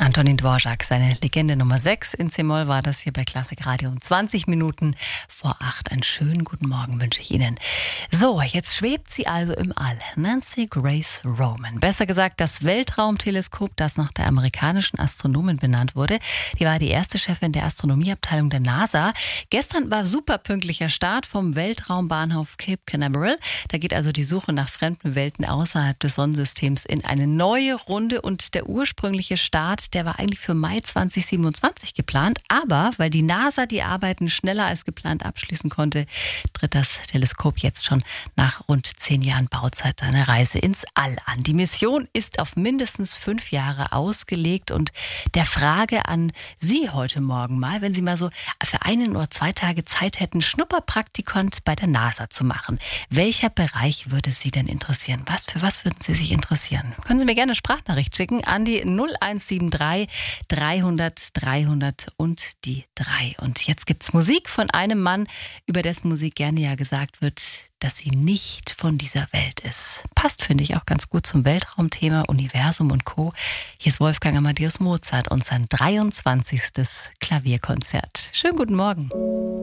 Antonin Dvorak, seine Legende Nummer 6 in C-Moll war das hier bei Klassik Radio um 20 Minuten vor 8. Einen schönen guten Morgen wünsche ich Ihnen. So, jetzt schwebt sie also im All. Nancy Grace Roman. Besser gesagt, das Weltraumteleskop, das nach der amerikanischen Astronomin benannt wurde. Die war die erste Chefin der Astronomieabteilung der NASA. Gestern war super pünktlicher Start vom Weltraumbahnhof Cape Canaveral. Da geht also die Suche nach fremden Welten außerhalb des Sonnensystems in eine neue Runde. Und der ursprüngliche Start, der war eigentlich für Mai 2027 geplant. Aber weil die NASA die Arbeiten schneller als geplant abschließen konnte, tritt das Teleskop jetzt schon nach rund 10 Jahren Bauzeit eine Reise ins All an. Die Mission ist auf mindestens 5 Jahre ausgelegt. Und der Frage an Sie heute Morgen mal, wenn Sie mal so für 1 oder 2 Tage Zeit hätten, Schnupperpraktikant bei der NASA zu machen. Welcher Bereich würde Sie denn interessieren? Für was würden Sie sich interessieren? Können Sie mir gerne eine Sprachnachricht schicken an die 0173 300 300 und die 3. Und jetzt gibt's Musik von einem Mann, über dessen Musik gerne ja gesagt wird, dass sie nicht von dieser Welt ist. Passt, finde ich, auch ganz gut zum Weltraumthema, Universum und Co. Hier ist Wolfgang Amadeus Mozart und sein 23. Klavierkonzert. Schönen guten Morgen.